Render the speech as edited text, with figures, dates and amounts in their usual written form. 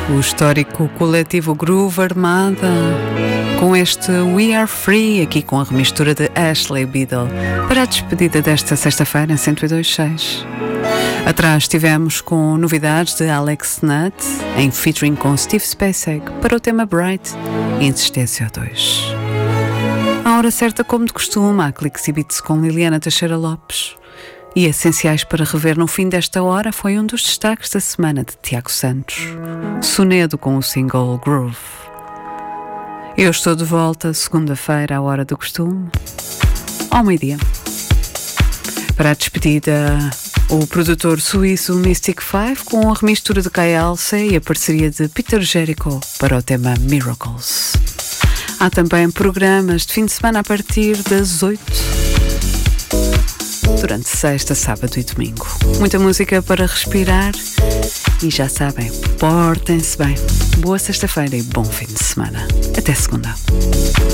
O histórico coletivo Groove Armada, com este We Are Free, aqui com a remistura de Ashley Biddle, para a despedida desta sexta-feira em 102.6. Atrás estivemos com novidades de Alex Nutt, em featuring com Steve Spacek, para o tema Bright, Insistência 2. À hora certa, como de costume, há Cliques e Beats com Liliana Teixeira Lopes. E essenciais para rever no fim desta hora foi um dos destaques da semana de Tiago Santos, Sonedo com o single Groove. Eu estou de volta segunda-feira à hora do costume, ao meio-dia. Para a despedida, o produtor suíço Mystic Five com a remistura de KLC e a parceria de Peter Jericho para o tema Miracles. Há também programas de fim de semana a partir das 8, durante sexta, sábado e domingo. Muita música para respirar e já sabem, portem-se bem. Boa sexta-feira e bom fim de semana. Até segunda.